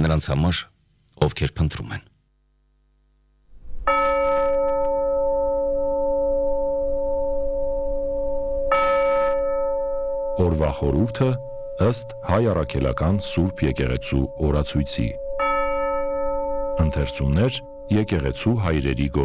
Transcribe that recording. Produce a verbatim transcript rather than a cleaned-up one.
նրանց համար, ովքեր փնտրում են։ Օրվա խորհուրդը ըստ Հայ առաքելական Սուրբ եկեղեցու օրացույցի։ Ընթերցումներ եկեղեցու հայրերի